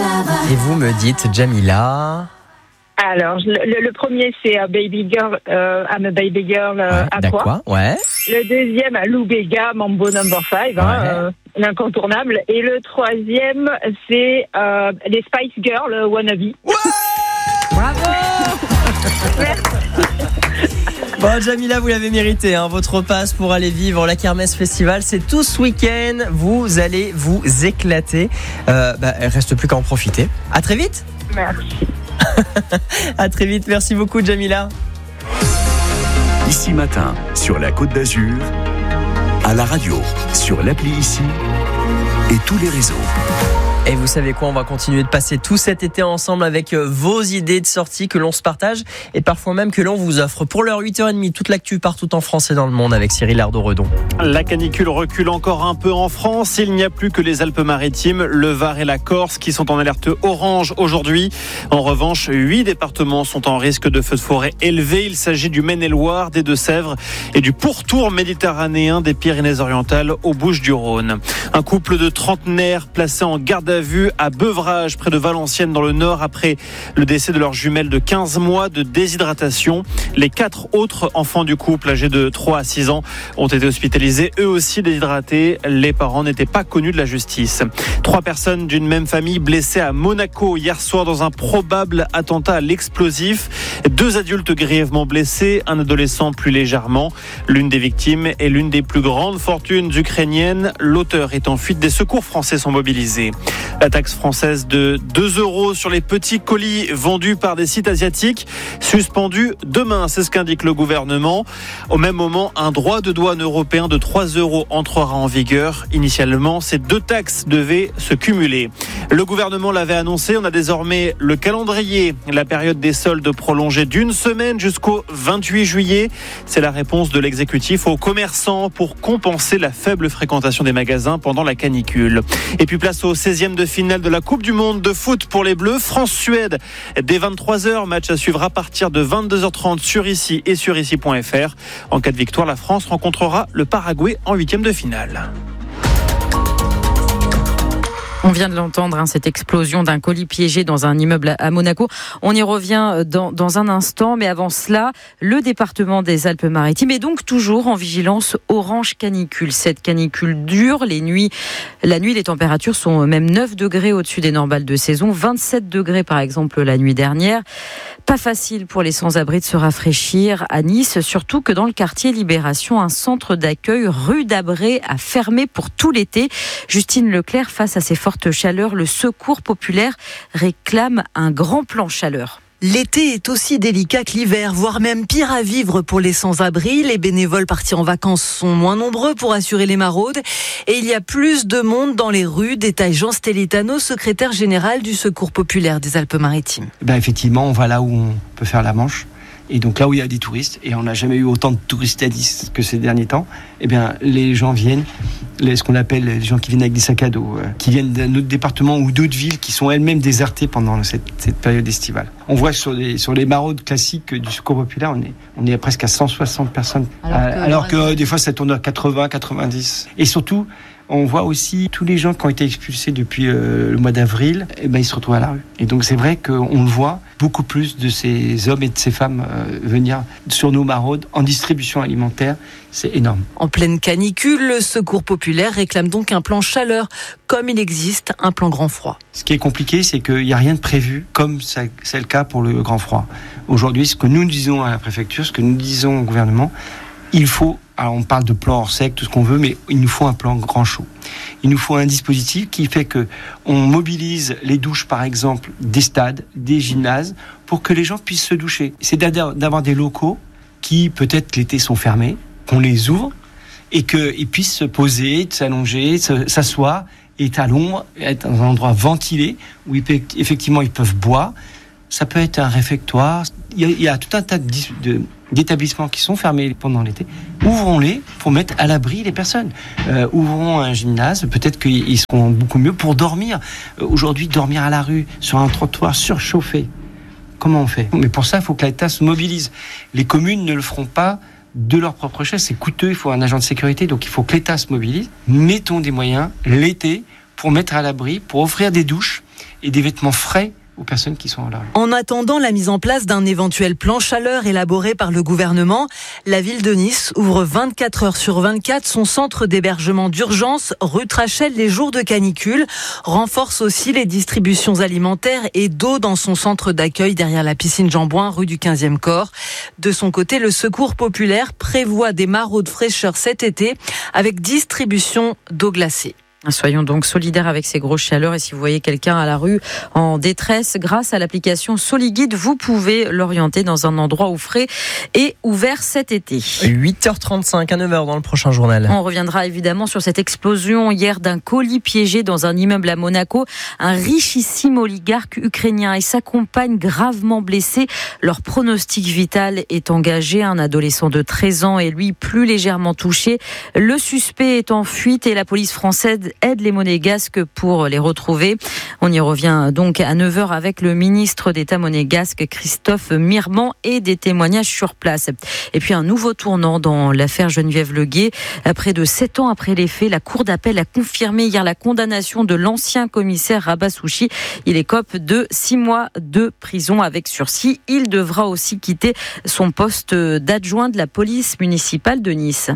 Et vous me dites, Jamila... Alors, le premier, c'est Baby Girl, I'm a Baby Girl à quoi. Ouais. Le deuxième, Lou Bega, Mambo No. 5, l'incontournable. Et le troisième, c'est les Spice Girls, Wannabe. Ouais. Bravo. Merci. Bon, Jamila, vous l'avez mérité, votre passe pour aller vivre la Kermesse Festival, c'est tout ce week-end. Vous allez vous éclater. Il reste plus qu'à en profiter. À très vite. Merci. À très vite, merci beaucoup, Jamila. Ici Matin, sur la Côte d'Azur, à la radio, sur l'appli Ici et tous les réseaux. Et vous savez quoi, on va continuer de passer tout cet été ensemble avec vos idées de sortie que l'on se partage et parfois même que l'on vous offre. Pour l'heure 8h30, toute l'actu partout en France et dans le monde avec Cyril Ardo-Redon. La canicule recule encore un peu en France. Il n'y a plus que les Alpes-Maritimes, le Var et la Corse qui sont en alerte orange aujourd'hui. En revanche, 8 départements sont en risque de feux de forêt élevé. Il s'agit du Maine-et-Loire, des Deux-Sèvres et du pourtour méditerranéen des Pyrénées-Orientales aux Bouches-du-Rhône. Un couple de trentenaires placé en garde à vue à Beuvrages, près de Valenciennes dans le Nord, après le décès de leur jumelle de 15 mois de déshydratation. Les 4 autres enfants du couple, âgés de 3 à 6 ans, ont été hospitalisés, eux aussi déshydratés. Les parents n'étaient pas connus de la justice. 3 personnes d'une même famille blessées à Monaco hier soir dans un probable attentat à l'explosif. 2 adultes grièvement blessés, un adolescent plus légèrement. L'une des victimes est l'une des plus grandes fortunes ukrainiennes. L'auteur est en fuite. Des secours français sont mobilisés. La taxe française de 2 € sur les petits colis vendus par des sites asiatiques, suspendue demain, c'est ce qu'indique le gouvernement. Au même moment, un droit de douane européen de 3 € entrera en vigueur. Initialement, ces 2 taxes devaient se cumuler. Le gouvernement l'avait annoncé, on a désormais le calendrier. La période des soldes prolongée d'1 semaine jusqu'au 28 juillet. C'est la réponse de l'exécutif aux commerçants pour compenser la faible fréquentation des magasins pendant la canicule. Et puis place au 16e de finale de la Coupe du Monde de foot pour les Bleus. France-Suède dès 23h. Match à suivre à partir de 22h30 sur Ici et sur Ici.fr. En cas de victoire, la France rencontrera le Paraguay en 8e de finale. On vient de l'entendre, cette explosion d'un colis piégé dans un immeuble à Monaco. On y revient dans un instant, mais avant cela, le département des Alpes-Maritimes est donc toujours en vigilance orange canicule. Cette canicule dure, la nuit, les températures sont même 9 degrés au-dessus des normales de saison, 27 degrés par exemple la nuit dernière. Pas facile pour les sans-abri de se rafraîchir à Nice, surtout que dans le quartier Libération, un centre d'accueil rue d'Abré a fermé pour tout l'été. Justine Leclerc, face à ces fortes chaleurs, le Secours populaire réclame un grand plan chaleur. L'été est aussi délicat que l'hiver, voire même pire à vivre pour les sans-abri. Les bénévoles partis en vacances sont moins nombreux pour assurer les maraudes. Et il y a plus de monde dans les rues, détaille Jean Stellitano, secrétaire général du Secours populaire des Alpes-Maritimes. Effectivement, on va là où on peut faire la manche. Et donc là où il y a des touristes, et on n'a jamais eu autant de touristes à Nice que ces derniers temps, les gens viennent, ce qu'on appelle les gens qui viennent avec des sacs à dos, qui viennent d'un autre département ou d'autres villes qui sont elles-mêmes désertées pendant cette période estivale. On voit sur les maraudes classiques du Secours populaire, on est presque à 160 personnes, alors que des fois ça tourne à 80, 90. Et surtout, on voit aussi tous les gens qui ont été expulsés depuis le mois d'avril, ils se retrouvent à la rue. Et donc c'est vrai qu'on le voit, beaucoup plus de ces hommes et de ces femmes venir sur nos maraudes en distribution alimentaire. C'est énorme. En pleine canicule, le Secours populaire réclame donc un plan chaleur, comme il existe un plan grand froid. Ce qui est compliqué, c'est qu'il n'y a rien de prévu, comme c'est le cas pour le grand froid. Aujourd'hui, ce que nous disons à la préfecture, ce que nous disons au gouvernement, il faut, alors on parle de plan hors sec, tout ce qu'on veut, mais il nous faut un plan grand chaud. Il nous faut un dispositif qui fait que on mobilise les douches, par exemple, des stades, des gymnases, pour que les gens puissent se doucher. C'est d'avoir des locaux qui, peut-être l'été, sont fermés, qu'on les ouvre, et qu'ils puissent se poser, s'allonger, s'asseoir, et être à l'ombre, être dans un endroit ventilé, où effectivement ils peuvent boire. Ça peut être un réfectoire. Il y a tout un tas d'établissements qui sont fermés pendant l'été. Ouvrons-les pour mettre à l'abri les personnes. Ouvrons un gymnase, peut-être qu'ils seront beaucoup mieux pour dormir. Aujourd'hui, dormir à la rue, sur un trottoir surchauffé, comment on fait ? Mais pour ça, il faut que l'État se mobilise. Les communes ne le feront pas de leur propre chef. C'est coûteux, il faut un agent de sécurité, donc il faut que l'État se mobilise. Mettons des moyens l'été pour mettre à l'abri, pour offrir des douches et des vêtements frais aux personnes qui sont à la rue. En attendant la mise en place d'un éventuel plan chaleur élaboré par le gouvernement, la ville de Nice ouvre 24 heures sur 24 son centre d'hébergement d'urgence rue Trachel les jours de canicule, renforce aussi les distributions alimentaires et d'eau dans son centre d'accueil derrière la piscine Jean-Bouin, rue du 15e corps. De son côté, le Secours populaire prévoit des maraudes fraîcheur cet été avec distribution d'eau glacée. Soyons donc solidaires avec ces grosses chaleurs et si vous voyez quelqu'un à la rue en détresse, grâce à l'application Soliguide, vous pouvez l'orienter dans un endroit où frais et ouvert cet été. 8h35 à 9h dans le prochain journal. On reviendra évidemment sur cette explosion hier d'un colis piégé dans un immeuble à Monaco. Un richissime oligarque ukrainien et sa compagne gravement blessés. Leur pronostic vital est engagé. Un adolescent de 13 ans est lui plus légèrement touché. Le suspect est en fuite et la police française aide les monégasques pour les retrouver. On y revient donc à 9h avec le ministre d'État monégasque Christophe Mirman et des témoignages sur place. Et puis un nouveau tournant dans l'affaire Geneviève Leguet. Près de 7 ans après les faits, la Cour d'appel a confirmé hier la condamnation de l'ancien commissaire Rabat Souchi. Il écope de 6 mois de prison avec sursis. Il devra aussi quitter son poste d'adjoint de la police municipale de Nice.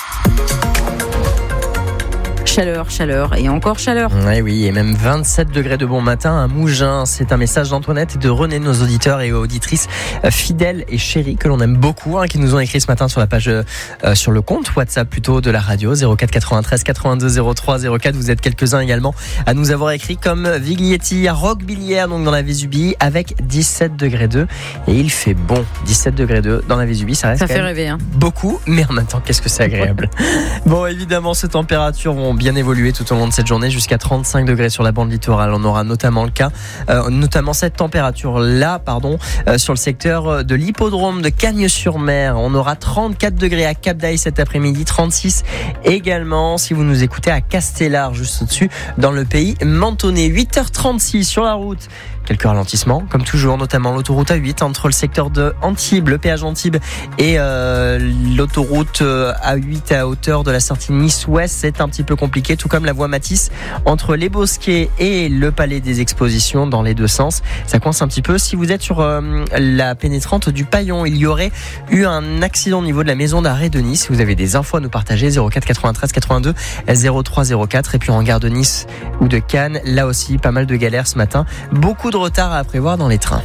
Chaleur et encore chaleur. Oui, et même 27 degrés de bon matin à Mougins. C'est un message d'Antoinette et de René, nos auditeurs et auditrices fidèles et chéris que l'on aime beaucoup, qui nous ont écrit ce matin sur la page, sur le compte WhatsApp plutôt de la radio 04 93 82 03 04. Vous êtes quelques-uns également à nous avoir écrit comme Viglietti à Roquebillière, donc dans la Vésubie, avec 17 degrés 2 et il fait bon. 17 degrés 2 dans la Vésubie, ça reste ça fait rêver, beaucoup, mais en même temps, qu'est-ce que c'est agréable. Bon, évidemment, ces températures vont bien évoluer tout au long de cette journée jusqu'à 35 degrés sur la bande littorale. On aura notamment le cas, notamment cette température-là, sur le secteur de l'hippodrome de Cagnes-sur-Mer. On aura 34 degrés à Cap-d'Aille cet après-midi, 36 également si vous nous écoutez à Castellar, juste au-dessus, dans le pays mentonné. 8h36 sur la route. Quelques ralentissements, comme toujours, notamment l'autoroute A8 entre le secteur de Antibes, le péage Antibes et l'autoroute A8 à hauteur de la sortie Nice-Ouest. C'est un petit peu compliqué, tout comme la voie Matisse entre les Bosquets et le Palais des Expositions dans les deux sens. Ça coince un petit peu. Si vous êtes sur la pénétrante du Paillon, il y aurait eu un accident au niveau de la maison d'arrêt de Nice. Si vous avez des infos à nous partager, 04 93 82 03 04. Et puis en gare de Nice ou de Cannes, là aussi, pas mal de galères ce matin. Beaucoup de retard à prévoir dans les trains.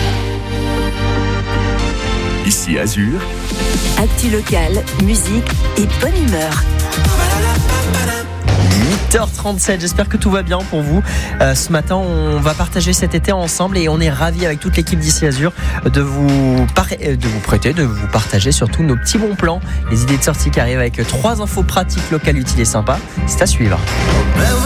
Ici Azur. Actu local, musique et bonne humeur. 8h37, j'espère que tout va bien pour vous. Ce matin, on va partager cet été ensemble et on est ravis avec toute l'équipe d'Ici Azur de vous partager surtout nos petits bons plans, les idées de sortie qui arrivent avec 3 infos pratiques locales utiles et sympas. C'est à suivre.